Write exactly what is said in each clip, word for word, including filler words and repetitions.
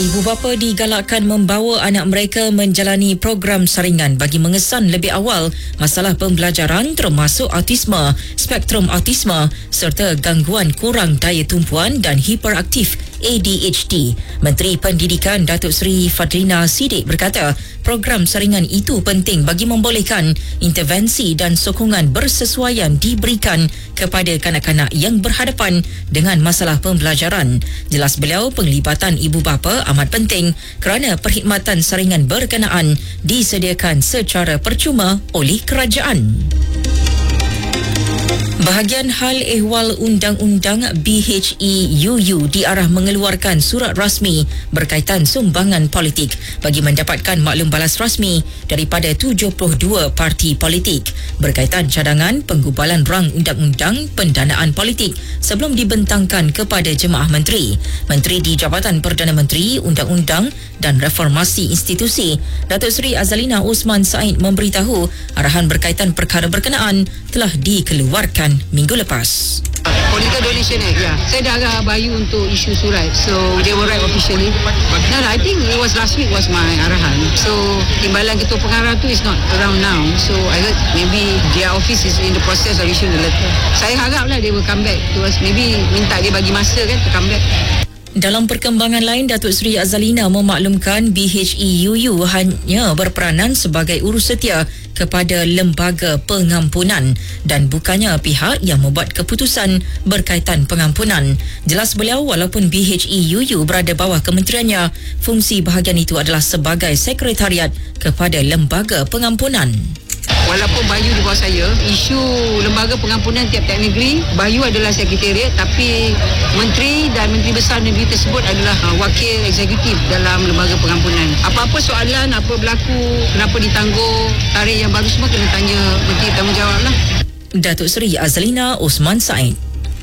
Ibu bapa digalakkan membawa anak mereka menjalani program saringan bagi mengesan lebih awal masalah pembelajaran termasuk autisme, spektrum autisme serta gangguan kurang daya tumpuan dan hiperaktif A D H D. Menteri Pendidikan Datuk Seri Fadlina Siddiq berkata, program saringan itu penting bagi membolehkan intervensi dan sokongan bersesuaian diberikan kepada kanak-kanak yang berhadapan dengan masalah pembelajaran. Jelas beliau, penglibatan ibu bapa amat penting kerana perkhidmatan saringan berkenaan disediakan secara percuma oleh kerajaan. Bahagian Hal Ehwal Undang-Undang B H E U U diarah mengeluarkan surat rasmi berkaitan sumbangan politik bagi mendapatkan maklum balas rasmi daripada tujuh puluh dua parti politik berkaitan cadangan penggubalan rang undang-undang pendanaan politik sebelum dibentangkan kepada jemaah menteri. Menteri di Jabatan Perdana Menteri, Undang-Undang dan Reformasi Institusi, Datuk Seri Azalina Osman Said memberitahu arahan berkaitan perkara berkenaan telah dikeluarkan minggu lepas. Political Donation Act, ya. Saya dah agak bayu untuk isu surat. So, they will write officially. No, no, I think it was last week was my arahan. So, timbalan ketua pengarah tu is not around now. So, I heard maybe their office is in the process of issuing the letter. Saya haraplah they will come back to us. Maybe minta dia bagi masa kan to come back. Dalam perkembangan lain, Datuk Seri Azalina memaklumkan B H E U U hanya berperanan sebagai urus setia kepada lembaga pengampunan dan bukannya pihak yang membuat keputusan berkaitan pengampunan. Jelas beliau, walaupun B H E U U berada bawah kementeriannya, fungsi bahagian itu adalah sebagai sekretariat kepada lembaga pengampunan. Walaupun Bayu di bawah saya, isu lembaga pengampunan tiap-tiap negeri, Bayu adalah sekretariat, tapi menteri dan menteri besar negeri tersebut adalah uh, wakil eksekutif dalam lembaga pengampunan. Apa-apa soalan, apa berlaku, kenapa ditangguh, tarikh yang baru semua kena tanya menteri tanggungjawab lah. Datuk Seri Azalina Osman Said.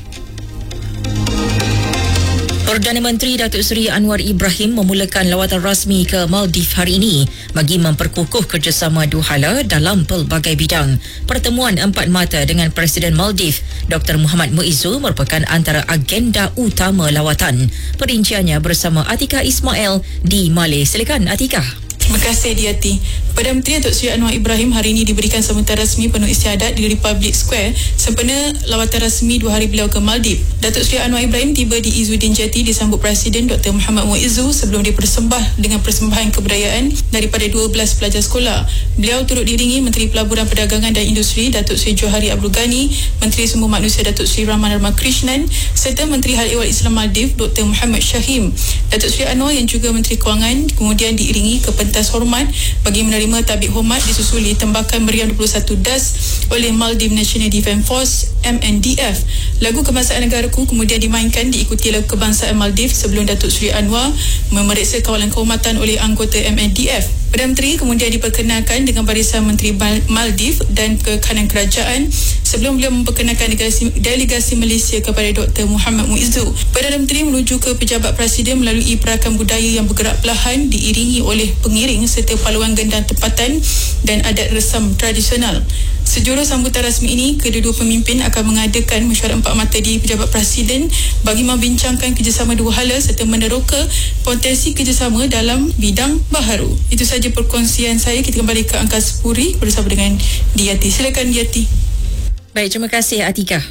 Perdana Menteri Datuk Seri Anwar Ibrahim memulakan lawatan rasmi ke Maldives hari ini bagi memperkukuh kerjasama dua hala dalam pelbagai bidang. Pertemuan empat mata dengan Presiden Maldives, Doktor Muhammad Muizzu merupakan antara agenda utama lawatan. Perinciannya bersama Atika Ismail di Malay. Silakan Atika. Terima kasih Diati. Perdana Menteri Datuk Seri Anwar Ibrahim hari ini diberikan sambutan rasmi penuh istiadat di Republic Square sempena lawatan rasmi dua hari beliau ke Maldives. Datuk Seri Anwar Ibrahim tiba di Izzuddin Jetty disambut Presiden Doktor Muhammad Muizzu sebelum dipersembah dengan persembahan kebudayaan daripada dua belas pelajar sekolah. Beliau turut diiringi Menteri Pelaburan Perdagangan dan Industri Datuk Seri Johari Abdul Ghani, Menteri Sumber Manusia Datuk Seri Rahman Ramakrishnan serta Menteri Hal Ehwal Islam Maldives Doktor Muhammad Shahim. Datuk Seri Anwar yang juga Menteri Kewangan kemudian diiringi ke pentas hormat bagi menerima tabik hormat disusuli tembakan meriam dua puluh satu das oleh Maldives National Defence Force M N D F. Lagu Kebangsaan Negaraku kemudian dimainkan diikuti lagu Kebangsaan Maldives sebelum Datuk Seri Anwar memeriksa kawalan kehormatan oleh anggota M N D F. Perdana Menteri kemudian diperkenalkan dengan barisan Menteri Maldives dan kekanan kerajaan sebelum beliau memperkenalkan delegasi, delegasi Malaysia kepada Doktor Muhammad Muizzu. Perdana Menteri menuju ke pejabat Presiden melalui perakan budaya yang bergerak perlahan diiringi oleh pengiring serta paluan gendang tempatan dan adat resam tradisional. Sejurus sambutan rasmi ini, kedua-dua pemimpin akan mengadakan mesyuarat empat mata di pejabat Presiden bagi membincangkan kerjasama dua hala serta meneroka potensi kerjasama dalam bidang baharu. Itu sahaja perkongsian saya. Kita kembali ke Angkasa Puri bersama dengan Diati. Silakan Diati. Baik, terima kasih Atika.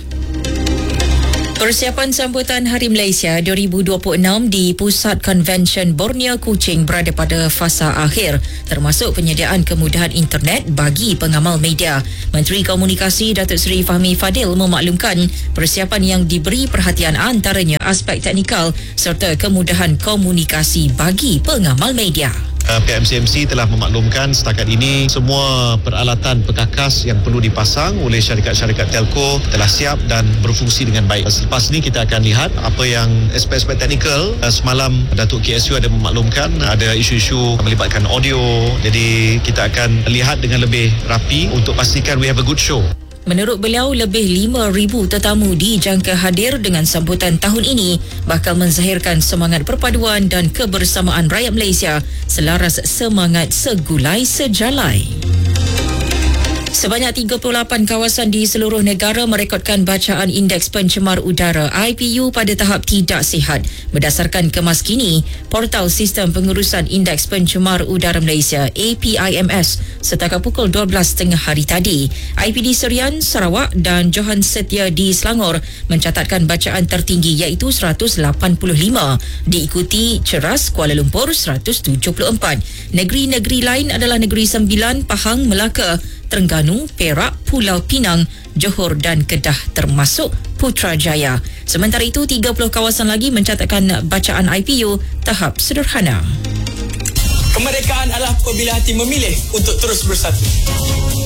Persiapan sambutan Hari Malaysia dua ribu dua puluh enam di Pusat Konvensyen Borneo Kuching berada pada fasa akhir, termasuk penyediaan kemudahan internet bagi pengamal media. Menteri Komunikasi Datuk Seri Fahmi Fadil memaklumkan persiapan yang diberi perhatian antaranya aspek teknikal serta kemudahan komunikasi bagi pengamal media. P M C M C telah memaklumkan setakat ini semua peralatan perkakas yang perlu dipasang oleh syarikat-syarikat telco telah siap dan berfungsi dengan baik. Selepas ini kita akan lihat apa yang aspek-aspek teknikal. Semalam Datuk K S U ada memaklumkan ada isu-isu melibatkan audio. Jadi kita akan lihat dengan lebih rapi untuk pastikan we have a good show. Menurut beliau, lebih lima ribu tetamu dijangka hadir dengan sambutan tahun ini bakal menzahirkan semangat perpaduan dan kebersamaan rakyat Malaysia selaras semangat segulai sejalai. Sebanyak tiga puluh lapan kawasan di seluruh negara merekodkan bacaan indeks pencemar udara I P U pada tahap tidak sihat berdasarkan kemas kini portal sistem pengurusan indeks pencemar udara Malaysia A P I M S setakat pukul dua belas tiga puluh hari tadi. I P D Serian, Sarawak dan Johan Setia di Selangor mencatatkan bacaan tertinggi iaitu seratus lapan puluh lima, diikuti Ceras, Kuala Lumpur seratus tujuh puluh empat. Negeri-negeri lain adalah Negeri Sembilan, Pahang, Melaka, Terengganu, Perak, Pulau Pinang, Johor dan Kedah termasuk Putrajaya. Sementara itu, tiga puluh kawasan lagi mencatatkan bacaan I P U tahap sederhana. Kemerdekaan adalah apabila hati memilih untuk terus bersatu.